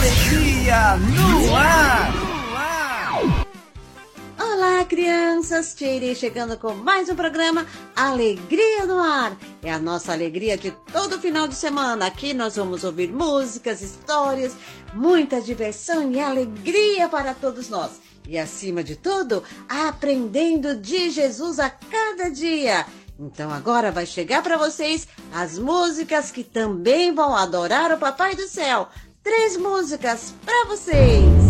Alegria no ar! Olá, crianças! Tirei chegando com mais um programa Alegria no Ar. É a nossa alegria de todo final de semana. Aqui nós vamos ouvir músicas, histórias, muita diversão e alegria para todos nós. E acima de tudo, aprendendo de Jesus a cada dia. Então agora vai chegar para vocês as músicas que também vão adorar o Papai do Céu. 3 músicas para vocês.